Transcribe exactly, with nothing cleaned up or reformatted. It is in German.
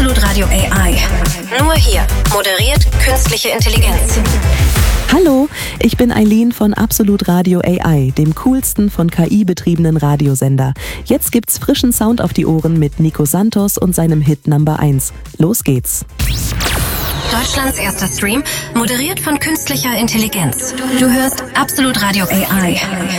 Absolut Radio A I. Nur hier moderiert künstliche Intelligenz. Hallo, ich bin Eileen von Absolut Radio A I, dem coolsten von K I-betriebenen Radiosender. Jetzt gibt's frischen Sound auf die Ohren mit Nico Santos und seinem Hit Number eins. Los geht's. Deutschlands erster Stream, moderiert von künstlicher Intelligenz. Du hörst Absolut Radio A I.